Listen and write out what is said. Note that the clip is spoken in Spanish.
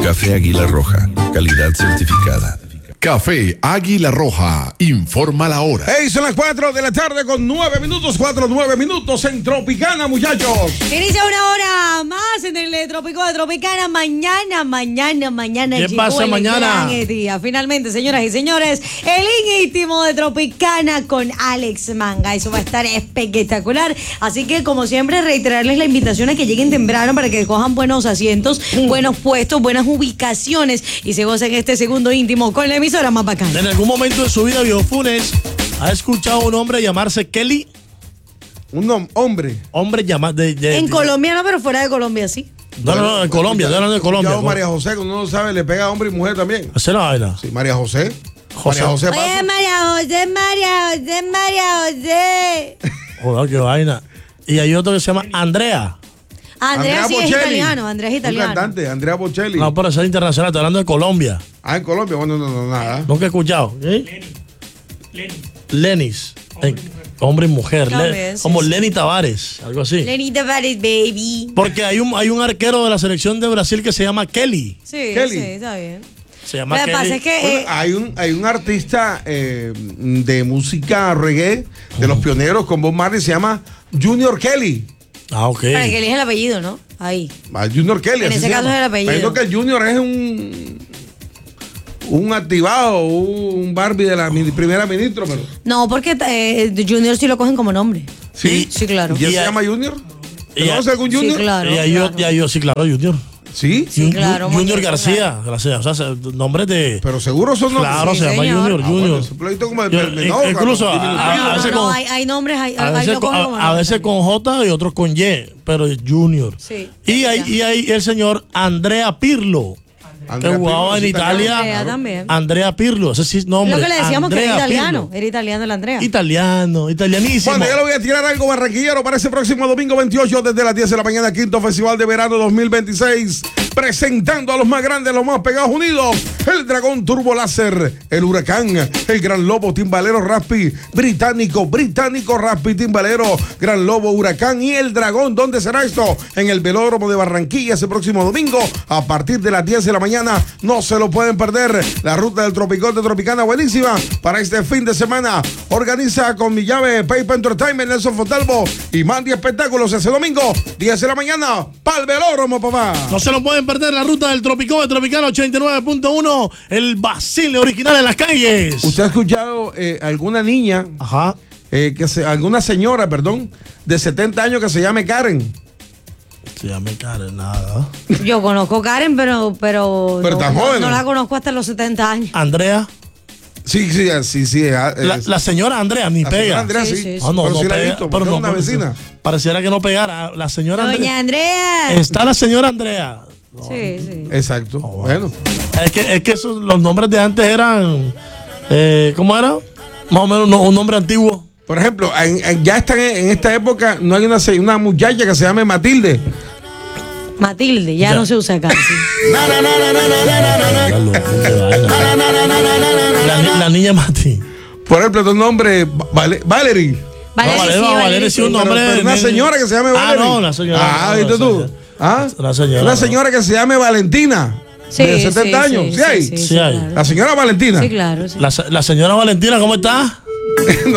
Café Águila Roja, calidad certificada. Café Águila Roja, informa la hora. Hey, son las 4 de la tarde con 9 minutos, 9 minutos en Tropicana, muchachos. Inicia una hora más en el Trópico de Tropicana. Mañana. ¿Qué pasa mañana? Gran día. Finalmente, señoras y señores, el íntimo de Tropicana con Alex Manga. Eso va a estar espectacular. Así que, como siempre, reiterarles la invitación a que lleguen temprano para que cojan buenos asientos, buenos puestos, buenas ubicaciones y se gocen este segundo íntimo con la emisora más bacana. En algún momento de su vida, Viejo Funes, ¿ha escuchado a un hombre llamarse Kelly? Un hombre. Hombre llamado... En Colombia no, pero fuera de Colombia sí. No, en Colombia, estoy hablando de Colombia. Yo, María José, que uno no sabe, le pega a hombre y mujer también. ¿Hacer la vaina? Sí, María José. José. María José. Oye, María José. Joder, qué vaina. Y hay otro que se llama Andrea. Andrea sí es italiano, Andrea es italiano. Un cantante, Andrea Bocelli. No, pero eso es internacional, estoy hablando de Colombia. Ah, en Colombia, bueno, no, nada. Nunca he escuchado. Lenis. Hombre y mujer. Como Lenny Tavares, algo así. Lenny Tavares, baby. Porque hay un arquero de la selección de Brasil que se llama Kelly. Sí, Kelly. sí, está bien. Se llama Lo que Kelly. pasa es que Bueno, hay un artista de música reggae, de los pioneros con Bob Marley, se llama Junior Kelly. Ah, ok. para que elige el apellido, ¿no? Ahí. Junior Kelly. En así ese se caso llama. es el apellido. Pero que el Junior es un activado, un Barbie de la primera ministra, pero. No, porque Junior sí lo cogen como nombre. Sí, Sí, claro. ¿Y él Y se a- llama Junior? y a- ¿Conoce algún Junior? Sí, claro. Sí, claro, Junior. Sí, Sí, claro, Junior muñeco, García, gracias. O sea, nombres de. pero seguro son nombres. Claro, Sí, se llama señor. Junior, Junior. Es un pleito como Yo- menor, incluso diminutivo. a veces No, con- hay nombres, hay A veces, lo cogen como a nombre veces también. con J y otros con Y, pero es Junior. Sí. Y hay el señor Andrea Pirlo, Andrea que jugaba Pirlo, en sí, Italia. Andrea también. Andrea Pirlo, ese sí es nombre. Lo que le decíamos que era Andrea italiano. Pirlo. Era italiano el Andrea. Italianísimo. Bueno, yo le voy a tirar algo barranquillero para ese próximo domingo 28 desde las 10 de la mañana, quinto Festival de Verano 2026. Presentando a los más grandes, los más pegados unidos. El Dragón Turbo Láser, el Huracán, el Gran Lobo, Timbalero, Raspi, Británico Raspi, Timbalero, Gran Lobo, Huracán y el Dragón. ¿Dónde será esto? En el Velódromo de Barranquilla ese próximo domingo a partir de las 10 de la mañana. No se lo pueden perder. La ruta del Tropicón de Tropicana buenísima para este fin de semana. Organiza con mi llave Paper Entertainment, Nelson Fontalvo y Mandy Espectáculos ese domingo, 10 de la mañana, para el Velódromo, papá. No se lo pueden perder, la ruta del Tropicón de Tropicana 89.1, el Basile original en las calles. ¿Usted ha escuchado alguna niña, Ajá. alguna señora, perdón, de 70 años que se llame Karen? Se llama Karen, nada. Yo conozco a Karen, pero tan joven, no ¿no? la conozco hasta los 70 años. Andrea. Sí. La señora Andrea ni la pega. señora Andrea, Sí, sí. sí, sí. Ah, no, Pero no sí la he pega, visto, pero porque no, es una vecina. Pareciera que no pegara. La señora Doña Andrea. Está la señora Andrea. Sí. Exacto. Bueno. Es que los nombres de antes eran. ¿Cómo era? Más o menos un nombre antiguo. Por ejemplo, ya están en esta época, no hay una muchacha que se llame Matilde. Matilde, ya no se usa casi. La niña Mati. Por ejemplo, tu nombre, Valerie. Valeria sí un nombre. Pero una señora que se llame Valerie. No, la señora. Ah, no, ¿viste tú? La señora. Una señora que se llame Valentina. De 70 años. ¿Sí hay? Sí hay. claro. La señora Valentina. Sí, claro. Sí. La señora Valentina, ¿cómo está? No